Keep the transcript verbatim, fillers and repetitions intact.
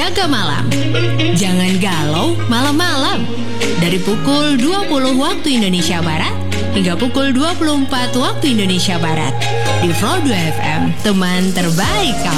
Jaga Malam. Jangan galau malam-malam. Dari pukul dua puluh waktu Indonesia Barat hingga pukul dua puluh empat waktu Indonesia Barat. Di Flow dua F M, teman terbaik kamu.